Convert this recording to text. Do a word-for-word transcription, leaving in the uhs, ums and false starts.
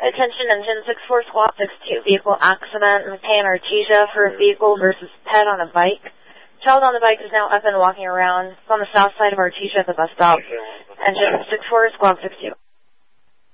Attention, engine six four squawk six two, vehicle accident, McKay and Artesia for vehicle versus pet on a bike. Child on the bike is now up and walking around. It's on the south side of Artesia at the bus stop. Engine six four squawk six two.